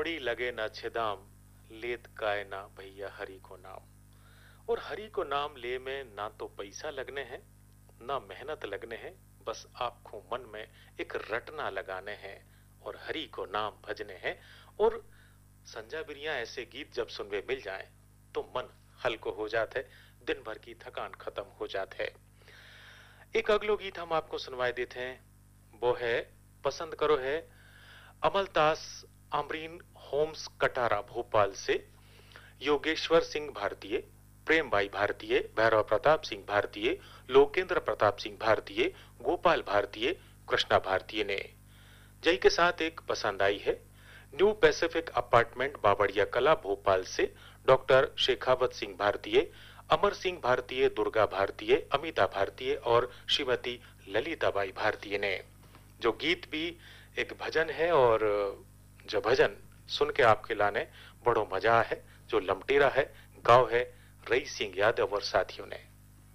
मोड़ी लगे ना छिदाम, लेत काय ना भैया हरि को नाम। और हरि को नाम ले में ना तो पैसा लगने हैं, ना मेहनत लगने हैं, बस आपको मन में एक रटना लगाने हैं और हरि को नाम भजने हैं। और संजा बिरिया ऐसे गीत जब सुनवे मिल जाएं तो मन हल्को हो जाता है, दिन भर की थकान खत्म हो जाता है। एक अगलो गीत हम आपको सुनवाए देते हैं, वो है पसंद करो है अमलतास अमरीन होम्स कटारा भोपाल से, योगेश्वर सिंह भारतीय, प्रेम भाई भारतीय, भैरव प्रताप सिंह भारतीय, लोकेंद्र प्रताप सिंह भारतीय, गोपाल भारतीय, कृष्णा भारतीय ने जय के साथ एक पसंद आई है। न्यू पैसिफिक अपार्टमेंट बाबड़िया कला भोपाल से डॉक्टर शेखावत सिंह भारतीय, अमर सिंह भारतीय, दुर्गा भारतीय, अमिता भारतीय और श्रीमती ललिताबाई भारतीय ने। जो गीत भी एक भजन है और जो भजन सुन के आपके लाने बड़ो मजा है, जो लमटेरा है, गाँव है रई सिंह यादव और साथियों ने।